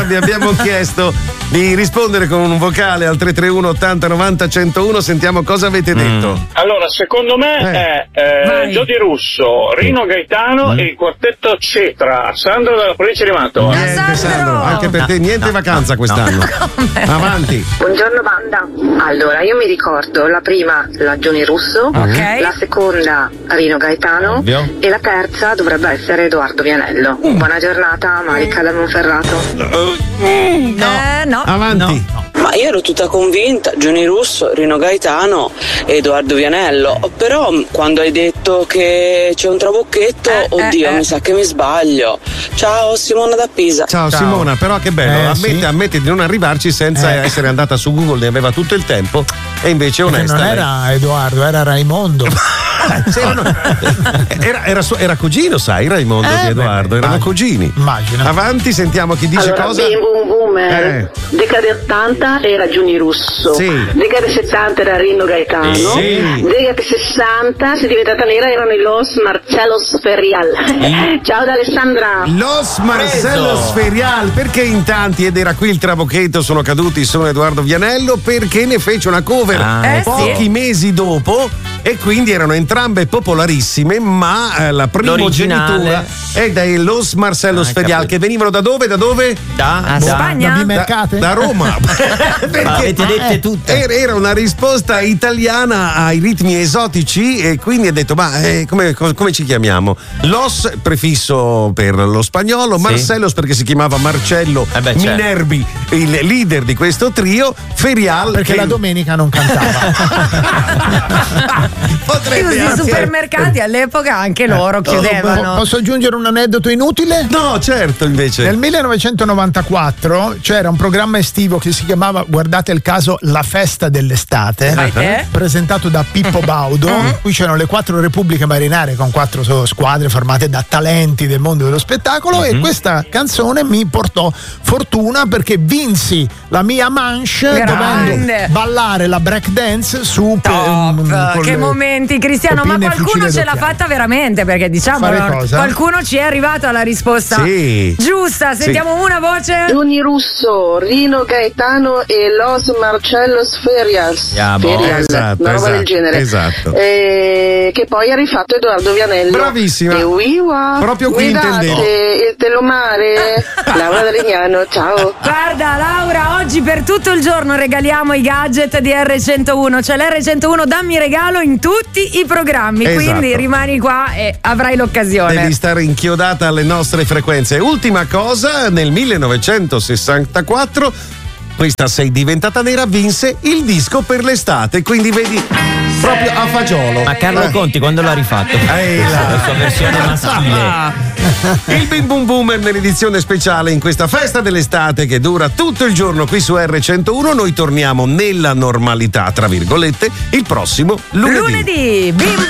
Vi abbiamo chiesto di rispondere con un vocale al 331 80 90 101. Sentiamo cosa avete detto. Allora, secondo me è Giochi Russo, Rino Gaetano e il quartetto Cetra. Sandro dalla provincia di Mantova. Niente, Sandro, anche per te niente vacanza quest'anno. Avanti. Buongiorno banda. Allora, io mi ricordo la prima la Giochi Russo, la seconda Rino Gaetano. Ovvio. E la terza dovrebbe essere Edoardo Vianello. Buona giornata, Marica da Monferrato. No. Avanti. No. Ma io ero tutta convinta, Giochi Russo, Rino Gaetano e Edoardo Vianello, però quando hai detto che c'è un trabocchetto, mi sa che mi sbaglio. Ciao, Simona da Pisa. Ciao. Simona, però che bello, ammette di non arrivarci senza essere andata su Google, ne aveva tutto il tempo e invece onesta. Non era Edoardo, era Raimondo. Era cugino, sai, Raimondo di Edoardo, erano cugini. Immagino. Avanti, sentiamo chi dice allora, cosa. Bim Bum Boomer. Decade 80 era Giochi Russo. Sì. Decade 70 era Rino Gaetano. Sì. Decade 60, se diventata nera, erano i Los Marcellos Ferial. Ciao da Alessandra. Los Marcellos Ferial, perché in tanti, ed era qui il trabocchetto, sono caduti su Edoardo Vianello perché ne fece una cover pochi mesi dopo e quindi erano entrambe popolarissime, ma la primogenitura è dai Los Marcellos Ferial, che venivano da dove? Da Spagna? Da Roma. Perché avete dette tutte. Era una risposta italiana ai ritmi esotici e quindi ha detto come ci chiamiamo? Los, prefisso per lo spagnolo, Marcellos perché si chiamava Marcello Minervi, il leader di questo trio, Ferial perché la domenica non cantava. Potrebbe i supermercati all'epoca anche loro chiudevano. Posso aggiungere un aneddoto inutile? No, certo, invece. Nel 1994 c'era un programma estivo che si chiamava, guardate il caso, La festa dell'estate, presentato da Pippo Baudo. Qui c'erano le 4 repubbliche marinarie con 4 squadre formate da talenti del mondo dello spettacolo e questa canzone mi portò fortuna perché vinsi la mia manche dovendo ballare la break dance su che momenti, Cristiano, ma qualcuno ce l'ha fatta veramente, perché diciamo qualcuno ci è arrivato alla risposta giusta. Sentiamo una voce. Giochi Russo, Rino Gaetano e Los Marcellos Ferials. Una roba del genere. Esatto. Che poi ha rifatto Edoardo Vianello. Bravissima. E proprio qui intendevo. Il telomare. Laura Darignano, ciao. Guarda Laura, oggi per tutto il giorno regaliamo i gadget di R101, cioè l'R101 dammi regalo in tutti i programmi, quindi rimani qua e avrai l'occasione. Devi stare inchiodata alle nostre frequenze. Ultima cosa, nel 1964 questa Sei diventata nera vinse il disco per l'estate, quindi vedi proprio a fagiolo. Ma Carlo Conti quando l'ha rifatto? La sua versione maschile. Il Bim Bum Boomer nell'edizione speciale in questa festa dell'estate che dura tutto il giorno qui su R101. Noi torniamo nella normalità, tra virgolette, il prossimo lunedì. Bim